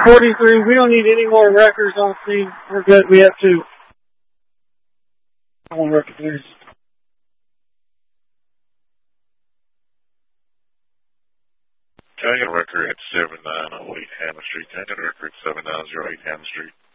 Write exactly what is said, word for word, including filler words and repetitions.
forty-three, we don't need any more records on scene. We're good. We have two. One record, please. Can I get a record at seven nine oh eight Hammond Street? Can I get a record at seven nine oh eight Hammond Street?